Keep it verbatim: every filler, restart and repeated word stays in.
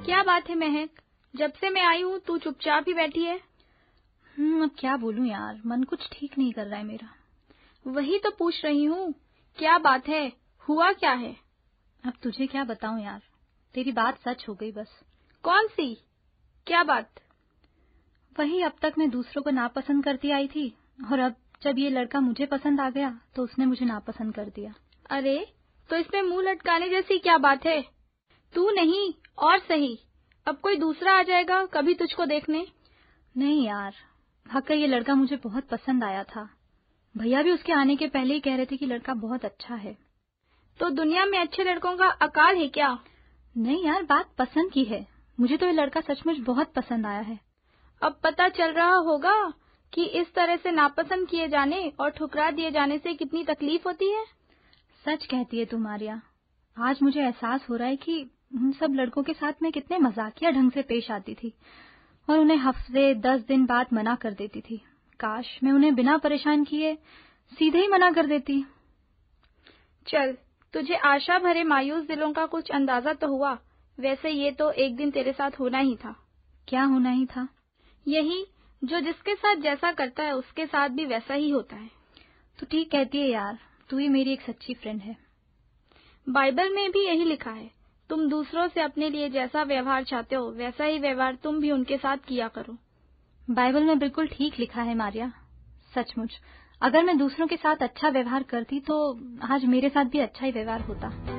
क्या बात है महक, जब से मैं आई हूँ तू चुपचाप ही बैठी है। हम्म अब क्या बोलूं यार, मन कुछ ठीक नहीं कर रहा है मेरा। वही तो पूछ रही हूँ, क्या बात है, हुआ क्या है? अब तुझे क्या बताऊं यार, तेरी बात सच हो गई बस। कौन सी? क्या बात? वही, अब तक मैं दूसरों को नापसंद करती आई थी और अब जब ये लड़का मुझे पसंद आ गया तो उसने मुझे नापसंद कर दिया। अरे तो इसमें मुंह लटकाने जैसी क्या बात है? तू नहीं और सही, अब कोई दूसरा आ जाएगा कभी तुझको देखने। नहीं यार, वाकई ये लड़का मुझे बहुत पसंद आया था। भैया भी उसके आने के पहले ही कह रहे थे कि लड़का बहुत अच्छा है। तो दुनिया में अच्छे लड़कों का अकाल है क्या? नहीं यार, बात पसंद की है। मुझे तो ये लड़का सचमुच बहुत पसंद आया है। अब पता चल रहा होगा कि इस तरह से नापसंद किए जाने और ठुकरा दिए जाने से कितनी तकलीफ होती है। सच कहती है तुम आर्या। आज मुझे एहसास हो रहा है कि उन सब लड़कों के साथ मैं कितने मजाकिया ढंग से पेश आती थी और उन्हें हफ्ते दस दिन बाद मना कर देती थी। काश मैं उन्हें बिना परेशान किए सीधे ही मना कर देती। चल, तुझे आशा भरे मायूस दिलों का कुछ अंदाजा तो हुआ। वैसे ये तो एक दिन तेरे साथ होना ही था। क्या होना ही था? यही, जो जिसके साथ जैसा करता है उसके साथ भी वैसा ही होता है। तू ठीक कहती है यार, तू ही मेरी एक सच्ची फ्रेंड है। बाइबल में भी यही लिखा है, तुम दूसरों से अपने लिए जैसा व्यवहार चाहते हो वैसा ही व्यवहार तुम भी उनके साथ किया करो। बाइबल में बिल्कुल ठीक लिखा है मारिया। सचमुच, अगर मैं दूसरों के साथ अच्छा व्यवहार करती तो आज मेरे साथ भी अच्छा ही व्यवहार होता।